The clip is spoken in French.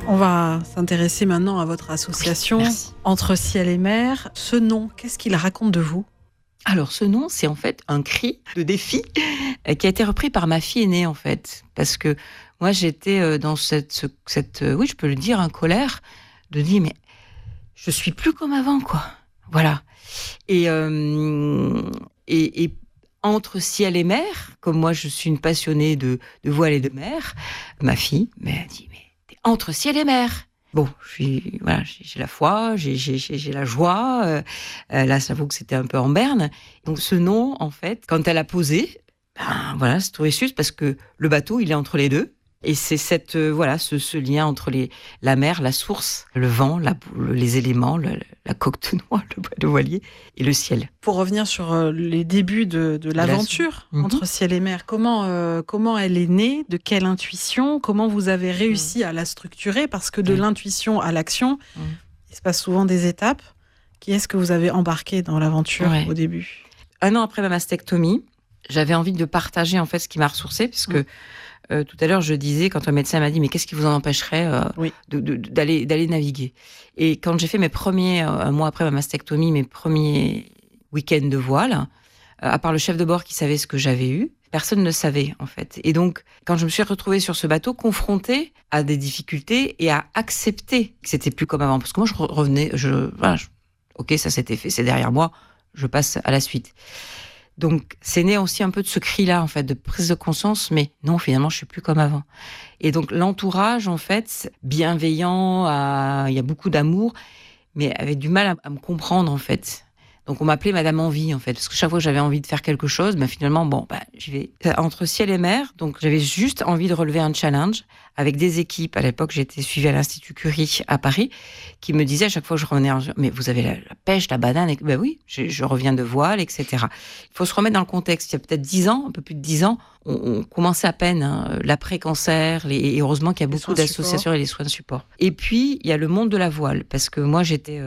On va s'intéresser maintenant à votre association Entre ciel et mer. Ce nom, qu'est-ce qu'il raconte de vous ? Alors, ce nom, c'est en fait un cri de défi qui a été repris par ma fille aînée, en fait. Parce que moi, j'étais dans cette oui, je peux le dire, colère, de dire, mais je suis plus comme avant, quoi. Voilà. Et entre ciel et mer, comme moi, je suis une passionnée de voile et de mer, ma fille m'a dit, mais t'es entre ciel et mer. Bon, j'ai la foi, j'ai la joie. Là, j'avoue que c'était un peu en berne. Donc, ce nom, en fait, quand elle a posé, c'est trouvé juste parce que le bateau, il est entre les deux. Et c'est ce lien entre la mer, la source, le vent, les éléments, la coque de noix, le voilier et le ciel. Pour revenir sur les débuts de l'aventure entre ciel et mer, comment elle est née ? De quelle intuition ? Comment vous avez réussi à la structurer ? Parce que de l'intuition à l'action, il se passe souvent des étapes. Qui est-ce que vous avez embarqué dans l'aventure au début ? 1 an après ma mastectomie, j'avais envie de partager en fait ce qui m'a ressourcée, parce que tout à l'heure, je disais, quand un médecin m'a dit « mais qu'est-ce qui vous en empêcherait d'aller naviguer ?» Et quand j'ai fait mes premiers, un mois après ma mastectomie, mes premiers week-ends de voile, à part le chef de bord qui savait ce que j'avais eu, personne ne savait, en fait. Et donc, quand je me suis retrouvée sur ce bateau, confrontée à des difficultés et à accepter que c'était plus comme avant. Parce que moi, je revenais, ok, ça s'était fait, c'est derrière moi, je passe à la suite. Donc, c'est né aussi un peu de ce cri-là, en fait, de prise de conscience, mais non, finalement, je suis plus comme avant. Et donc, l'entourage, en fait, bienveillant, il y a beaucoup d'amour, mais avait du mal à me comprendre, en fait. Donc, on m'appelait Madame Envie, en fait, parce que chaque fois que j'avais envie de faire quelque chose, finalement, j'y vais. Entre ciel et mer, donc j'avais juste envie de relever un challenge avec des équipes. À l'époque, j'étais suivie à l'Institut Curie à Paris, qui me disaient à chaque fois que je revenais, mais vous avez la pêche, la banane, et oui, je reviens de voile, etc. Il faut se remettre dans le contexte. Il y a peut-être 10 ans, un peu plus de 10 ans, on commençait à peine l'après-cancer, et heureusement qu'il y a beaucoup d'associations et les soins de support. Et puis, il y a le monde de la voile, parce que moi, j'étais